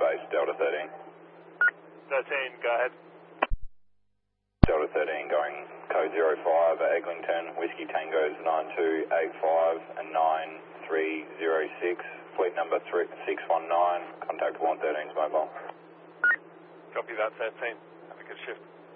base, Delta 13. 13, go ahead. Delta 13 going code 05 at Eglinton, Whiskey Tangos 9285 and 9306, fleet number 619, contact 113's mobile. Copy that, 13. Have a good shift.